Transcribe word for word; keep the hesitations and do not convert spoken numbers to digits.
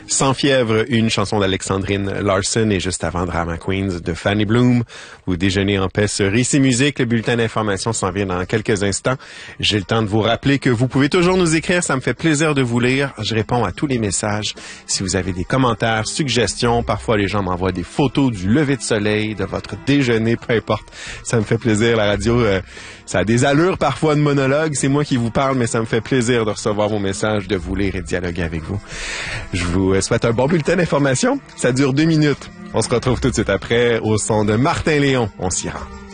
Sans fièvre, une chanson d'Alexandrine Larson et juste avant Drama Queens de Fanny Bloom. Vous déjeunez en paix sur Ici Musique. Le bulletin d'information s'en vient dans quelques instants. J'ai le temps de vous rappeler que vous pouvez toujours nous écrire. Ça me fait plaisir de vous lire. Je réponds à tous les messages. Si vous avez des commentaires, suggestions, parfois les gens m'envoient des photos du lever de soleil, de votre déjeuner, peu importe. Ça me fait plaisir. La radio, euh, ça a des allures parfois de monologue. C'est moi qui vous parle, mais ça me fait plaisir de recevoir vos messages, de vous lire et de dialoguer avec vous. Je vous souhaite un bon bulletin d'information. Ça dure deux minutes. On se retrouve tout de suite après au son de Martin Léon. On s'y rend.